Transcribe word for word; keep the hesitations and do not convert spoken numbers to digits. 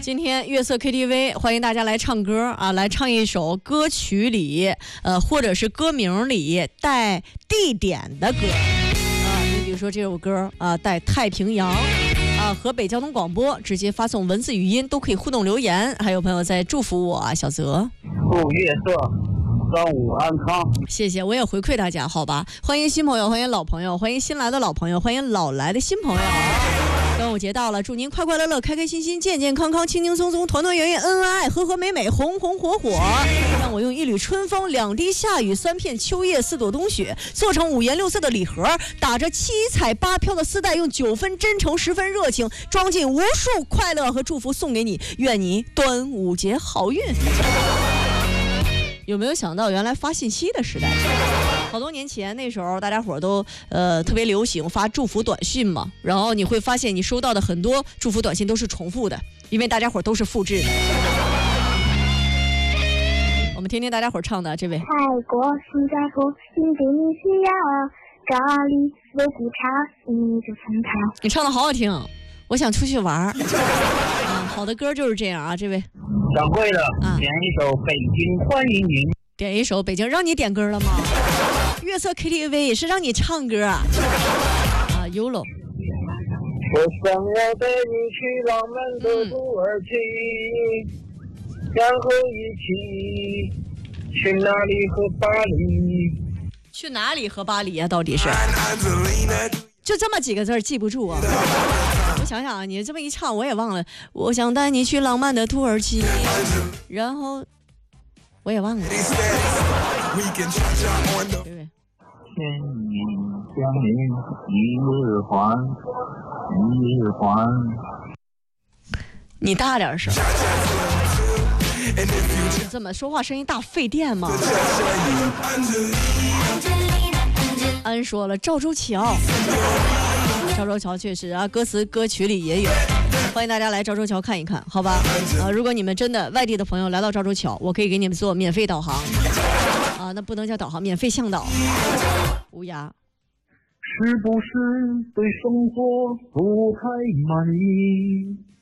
今天月色 K T V 欢迎大家来唱歌啊，来唱一首歌曲里呃或者是歌名里带地点的歌啊，你比如说这首歌啊带太平洋啊，河北交通广播直接发送文字语音都可以互动留言，还有朋友在祝福我啊，小泽祝月色端午安康， 谢谢，我也回馈大家，好吧？欢迎新朋友，欢迎老朋友，欢迎新来的老朋友，欢迎老来的新朋友。端午节到了，祝您快快乐乐、开开心心、健健康康、轻轻松松、团团圆圆、恩恩爱爱、和和美美、红红火火。让我用一缕春风、两滴夏雨、三片秋叶、四朵冬雪，做成五颜六色的礼盒，打着七彩八飘的丝带，用九分真诚、十分热情，装进无数快乐和祝福送给你。愿你端午节好运。有没有想到原来发信息的时代，好多年前那时候大家伙都呃特别流行发祝福短信嘛，然后你会发现你收到的很多祝福短信都是重复的，因为大家伙都是复制的。我们听听大家伙唱的这位。 泰国、新加坡、印度尼西亚、咖喱、肉骨茶、印度风茶。 你唱的好好听，我想出去玩。啊，好的歌就是这样啊，这位。 掌柜的，啊、点一首《北京欢迎您》。 点一首《北京》，让你点歌了吗？月色 K T V 也是让你唱歌啊。啊 ，Yolo。 我想要带你去浪漫的土耳其，嗯、然后一起去哪里和巴黎？ 去哪里和巴黎啊？到底是？就这么几个字记不住啊。我想想啊，你这么一唱我也忘了。我想带你去浪漫的土耳其，然后我也忘了。对不对？ 千年相连，一日还，一日还。 你大点声。这么说话声音大费电吗？安说了赵州桥，赵州桥确实啊，歌词歌曲里也有，欢迎大家来赵州桥看一看，好吧？啊，如果你们真的外地的朋友来到赵州桥，我可以给你们做免费导航啊，那不能叫导航，免费向导。乌鸦， 是不是对生活不太满意？